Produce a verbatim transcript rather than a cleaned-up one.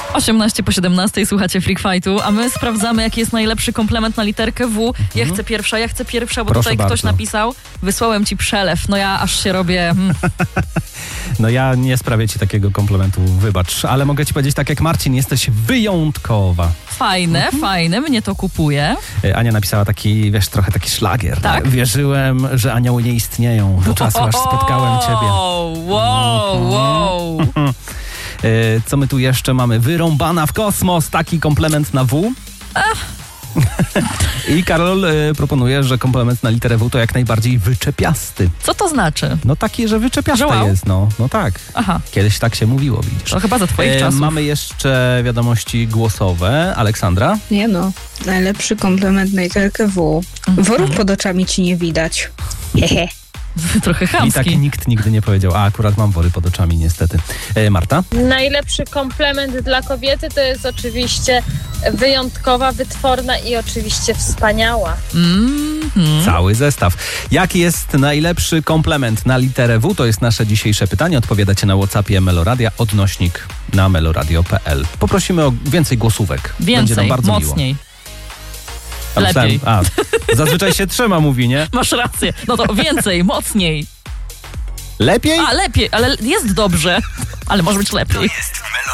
osiemnaście po siedemnastej, słuchacie Freak Fightu, a my sprawdzamy, jaki jest najlepszy komplement na literkę W. Ja chcę pierwsza, ja chcę pierwsza, bo Proszę tutaj ktoś bardzo. napisał, wysłałem ci przelew. No ja aż się robię... Hmm. No ja nie sprawię ci takiego komplementu, wybacz, ale mogę ci powiedzieć tak jak Marcin, jesteś wyjątkowa. Fajne, Mhm. fajne, mnie to kupuje. E, Ania napisała taki, wiesz, trochę taki szlagier. Tak? Wierzyłem, że anioły nie istnieją do czasu, aż spotkałem ciebie. Wow, wow, wow. E, Co my tu jeszcze mamy? Wyrąbana w kosmos, taki komplement na W. I Karol e, proponuje, że komplement na literę W to jak najbardziej wyczepiasty. Co to znaczy? No taki, że wyczepiaste Że wow? jest, no. No tak. Aha, Kiedyś tak się mówiło, widzisz. to chyba za twoich E, czasów. Mamy jeszcze wiadomości głosowe. Aleksandra? Nie no, najlepszy komplement na literkę W. Worów pod oczami ci nie widać. Hehe. Trochę I tak chamski. nikt nigdy nie powiedział, a akurat mam wory pod oczami niestety. E, Marta? Najlepszy komplement dla kobiety to jest oczywiście wyjątkowa, wytworna i oczywiście wspaniała. Mm-hmm. Cały zestaw. Jaki jest najlepszy komplement na literę W? To jest nasze dzisiejsze pytanie. Odpowiadacie na WhatsAppie Meloradia, odnośnik na meloradio kropka p l. Poprosimy o więcej głosówek. Będzie nam Więcej, bardzo mocniej. miło. A Lepiej. myślałem- A, zazwyczaj się trzyma, mówi, nie? Masz rację. No to więcej, mocniej. Lepiej? A, lepiej, ale jest dobrze. Ale może być lepiej.